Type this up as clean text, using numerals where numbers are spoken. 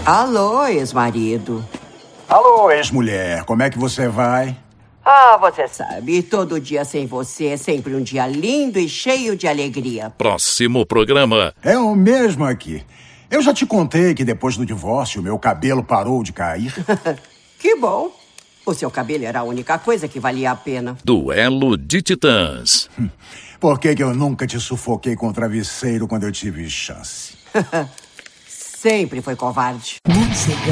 Alô, ex-marido. Alô, ex-mulher. Como é que você vai? Ah, você sabe, todo dia sem você é sempre um dia lindo e cheio de alegria. Próximo programa. É o mesmo aqui. Eu já te contei que depois do divórcio, meu cabelo parou de cair. Que bom. O seu cabelo era a única coisa que valia a pena. Duelo de Titãs. Por que eu nunca te sufoquei com o travesseiro quando eu tive chance? Sempre foi covarde. Música